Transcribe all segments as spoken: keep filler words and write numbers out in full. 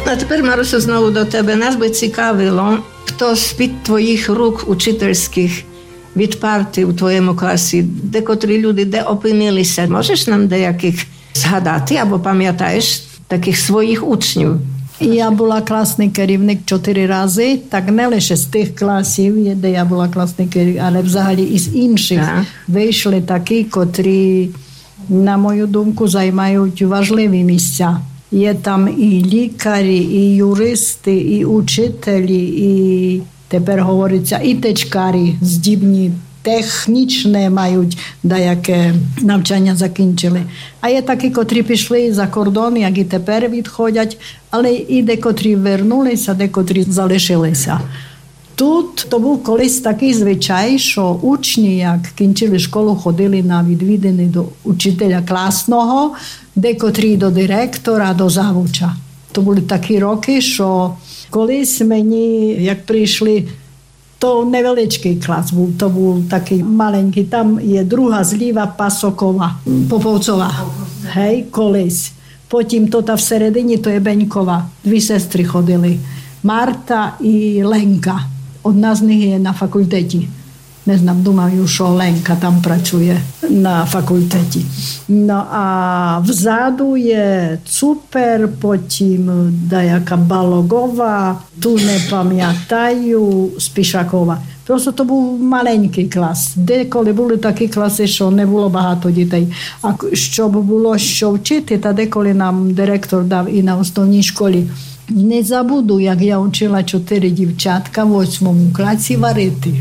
А тепер, Марусю, знову до тебе. Нас би цікавило, хто з-під твоїх рук учительських від парти у твоєму класі, декотрі люди, де опинилися. Можеш нам деяких згадати або пам'ятаєш таких своїх учнів? Я була класний керівник чотири рази, так не лише з тих класів, де я була класний керівник, але взагалі із інших так. Вийшли такі, котрі, на мою думку, займають важливі місця. Є там і лікарі, і юристи, і учителі, і тепер говориться, і течкарі здібні, технічне мають деяке навчання закінчили. А є такі, котрі пішли за кордон, як і тепер відходять, але і декотрі вернулися, декотрі залишилися. Тут то був колись такий звичай, що учні, як кінчили школу, ходили на відвідини до учителя класного, декотрі до директора, до завуча. То були такі роки, що колись мені, як прийшли, то невеличкий клас був, то був такий маленький. Там є друга зліва Пасокова, Поповцова. Гей, колись. Потім то та всередині, то є Бенькова. Дві сестри ходили. Марта і Ленка. Одна з них є на факультеті. Не знам, думаю, що Ленка там працює на факультеті. No a vzadu je Cuper, потім деяка Балогова, tu не пам'ятаю, Спішакова. Просто то був маленький клас. Деколи були такі класи, що не було багато дітей. А щоб було що вчити, та деколи нам директор дав і на основній школі. Не забуду, як я вчила чотири дівчатка в восьмому класі варити.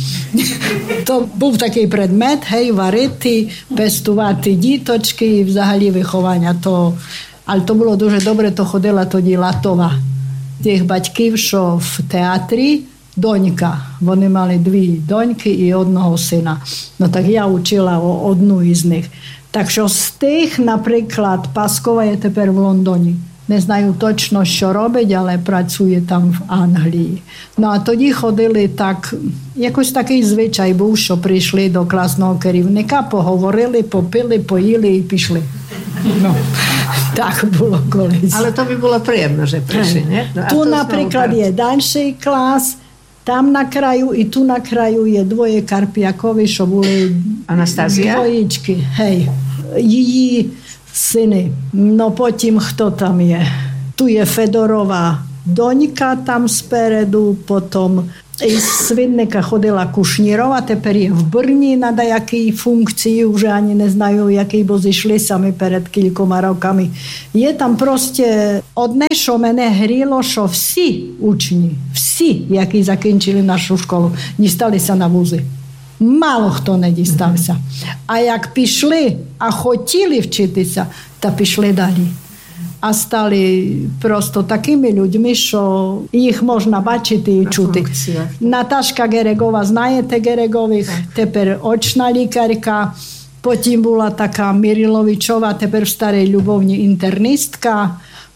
То був такий предмет, гей, варити, пестувати діточки і взагалі виховання. То, але то було дуже добре, то ходила тоді Латова. Тих батьків, що в театрі донька. Вони мали дві доньки і одного сина. Ну так я вчила одну із них. Так що з тих, наприклад, Паскова є тепер в Лондоні. Не знаю точно, що робить, але працює там в Англії. Ну, а тоді ходили так, якось такий звичай був, що прийшли до класного керівника, поговорили, попили, поїли і пішли. Ну, так було колись. Але тобі було приємно, що прийшли, не? Ну, tu, наприклад, є дальший клас, там на краю і tu на краю є двоє Карп'якові, що були Анастазія? Двоїчки, гей, її сини. No потім хто там є? Tu je Fedorova донька там спереду, потім із Свинника ходила Кушнірова, тепер є в Брні на деякій функції, вже ані не знаю, який, бо зійшли самі перед кількома роками. Є там просто одне, що мене гріло, що всі учні, всі, які закінчили нашу школу, дісталися на вузи. Мало хто не дістався. А як пішли, а хотіли вчитися, то пішли далі. А стали просто такими людьми, що їх можна бачити і чути. Наташка Герегова, знаєте Герегових? Тепер очна лікарка. Потім була така Мириловичова, тепер в Старій Любовні інтерністка.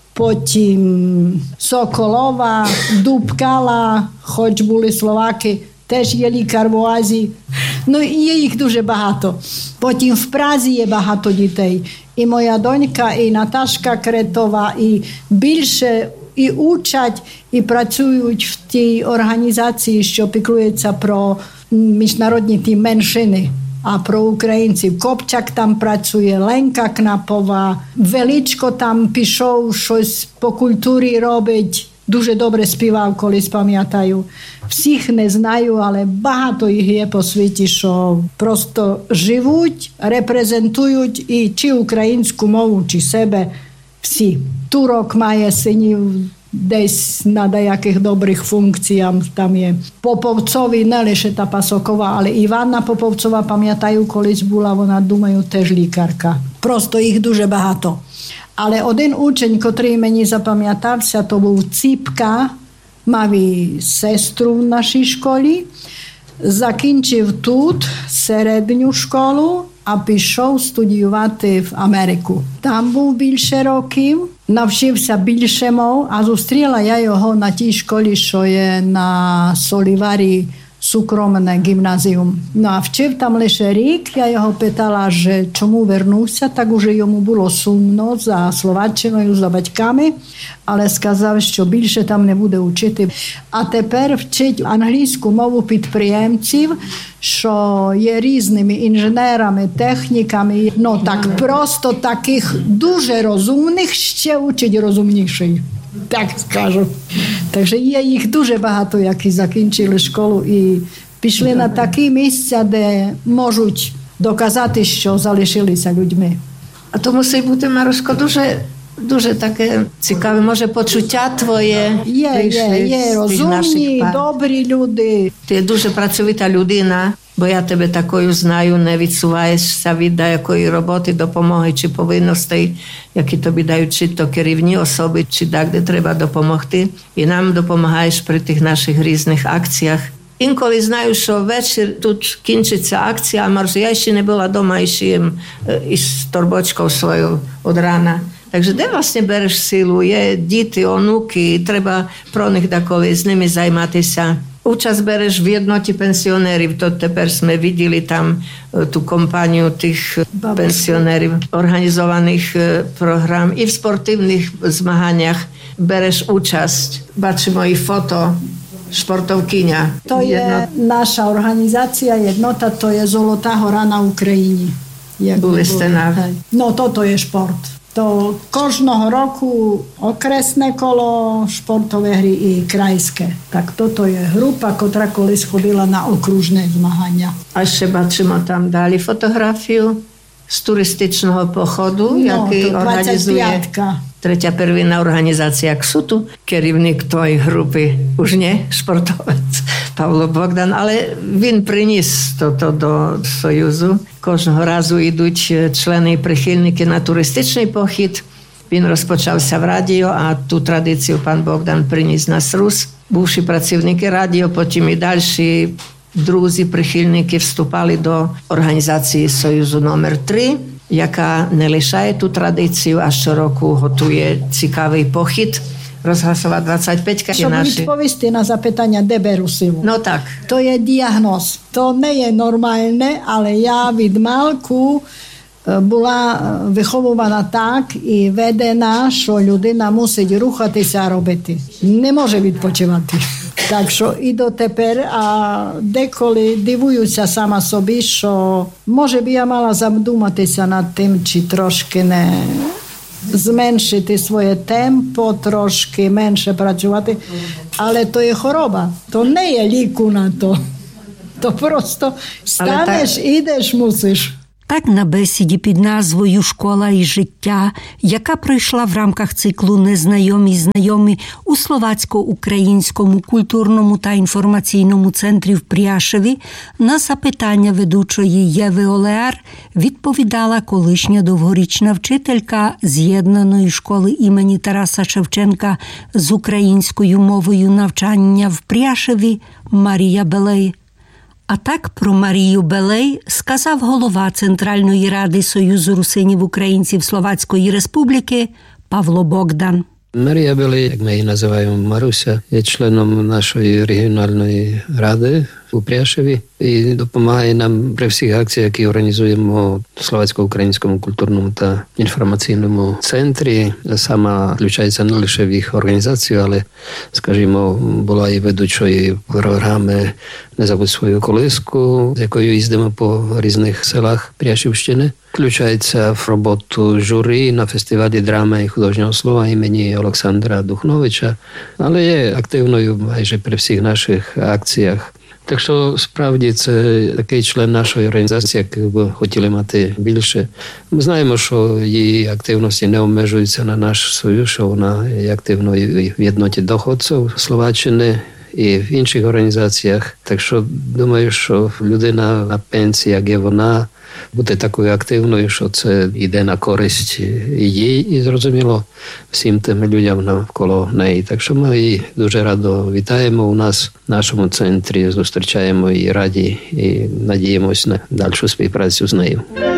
Потім Соколова, Дубкала, хоч були Словаки, теж є лікар в Оазі. Ну, є їх дуже багато. Потім в Празі є багато дітей. І моя донька, і Наташка Кретова, і більше і учать, і працюють в тій організації, що піклується про міжнародні ті меншини, а про українців. Копчак там працює, Ленка Кнапова, Величко там пішов щось по культурі робить. Дуже добре співав, колись пам'ятаю. Всіх не знаю, але багато їх є по світі, що просто живуть, репрезентують і чи українську мову, чи себе всі. Турок має синів десь на деяких добрих функціях. Там є Поповцові, не лише та Пасокова, але Іванна Поповцова, пам'ятаю, колись була, вона, думаю, теж лікарка. Просто їх дуже багато. Але один учень, котрий мені запам'ятався, то був Ціпка, мав і сестру в нашій школі, закінчив тут середню школу, а пішов студіювати в Америку. Там був більше років, навчився більше мов, а зустріла я його на тій школі, що є на Соліварі súkromné gymnázium. No a včer tam leše rік, ja jeho pytala, že čomu вернувся, так уже йому було сумно за Словаччиною, за батьками, але сказав, що більше там не буде вчити. А тепер вчить англійську мову підприємців, що є різними інженерами, техніками. Ну так просто таких дуже розумних ще учить розумніших. Так скажу. Takže є їх дуже багато, які закінчили школу і пішли на такі місця, де можуть доказати, що залишилися людьми. А то мусить бути, Марусько, дуже, дуже таке цікаве, може, почуття твоє. Є, є, є розумні, добрі люди. Ти дуже працьовита людина, бо я тебе такою знаю, не відсуваєшся від якої роботи, допомоги чи повинностей, які тобі дають чи то керівні особи, чи так, де треба допомогти. І нам допомагаєш при тих наших різних акціях. Інколи знаю, що вечір тут кінчиться акція, а може, я ще не була вдома і шиєм із торбочкою свою від рана. Takže де власне береш силу? Є діти, онуки, треба про них деколи з ними займатися. Участь береш в єдноті пенсіонерів, то тепер ми бачили там ту компанію тих пенсіонерів, організованих програм і в спортивних змаганнях береш участь. Бачимо і фото шпортовкиня. To je naša organizácia, jednota, to je Zolotá hora na Ukrajiні. Були ste na... No toto je šport. To кожного року окресне коло, športové hry і крайське. Так toto je група, котра колись ходила на окружне змагання. А ще бачимо там далі фотографію з туристичного походу, no, який організує третя первинна організація КСУТу. Керівник тої групи už не шпортовець Павло Богдан, але він приніс то до Союзу. Кожного разу йдуть члени і прихильники на туристичний похід. Він розпочався в радіо, а ту традицію пан Богдан приніс на СРУС. Бувші працівники радіо, потім і далі друзі, прихильники вступали до організації Союзу номер три, яка не лишає ту традицію, а щороку готує цікавий похід. Rozhlasová dvadsaťpäťka je naši. Щоб відповісти на запитання, де беру силу. No tak. To je diagnoz. To не є нормальне, але я від малку була виховувана так і ведена, що людина мусить рухатися, а робити. Не може відпочивати. Так що і дотепер, а деколи дивуюся сама собі, що може б я мала задуматися над тим, чи трошки не зменшити своє темпо, трошки менше працювати. Але то є хвороба. То не є ліку на то. То просто станеш, ідеш, мусиш. Так на бесіді під назвою «Школа і життя», яка пройшла в рамках циклу «Незнайомі знайомі» у Словацько-Українському культурному та інформаційному центрі в Пряшеві, на запитання ведучої Єви Олеар відповідала колишня довгорічна вчителька З'єднаної школи імені Тараса Шевченка з українською мовою навчання в Пряшеві Марія Белей. А так про Марію Белей сказав голова Центральної ради Союзу русинів-українців Словацької Республіки Павло Богдан. Марія Белей, як ми її називаємо Маруся, є членом нашої регіональної ради у Пряшеві і допомагає нам при всіх акціях, які організуємо в Словацько-українському культурному та інформаційному центрі. Сама включається не лише в їх організацію, але, скажімо, була і ведучою програми «Не забудь свою колиску», з якою їздимо по різних селах Пряшівщини. Включається в роботу журі на фестивалі драми і художнього слова імені Олександра Духновича, але є активною майже при всіх наших акціях. Так що, справді, це такий член нашої організації, який би хотіли мати більше. Ми знаємо, що її активності не обмежуються на наш союз, що вона є активною в єдноті доходців Словаччини і в інших організаціях. Так що, думаю, що людина на пенсії, як є вона, бути такою активною, що це йде на користь і їй, і, зрозуміло, всім тим людям навколо неї. Так що ми її дуже радо вітаємо у нас в нашому центрі, зустрічаємо її раді і надіємось на дальшу співпрацю з нею.